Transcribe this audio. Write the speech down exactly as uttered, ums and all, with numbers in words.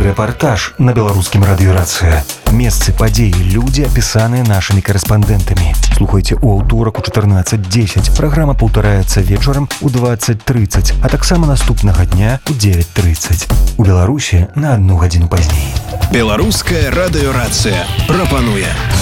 рэпартаж на беларускім радыёрацыя. Месцы, падзеі, людзі, апісаныя нашымі корэспандэнтамі. Слухайце ў аўторак у чатырнаццаць дзесяць. Праграма паўтараецца вечарам у дваццаць трыццаць, а таксама наступнага дня у дзевяць трыццаць. У Беларусі на адну гадзіну пазней. Беларуская радыёрацыя прапануе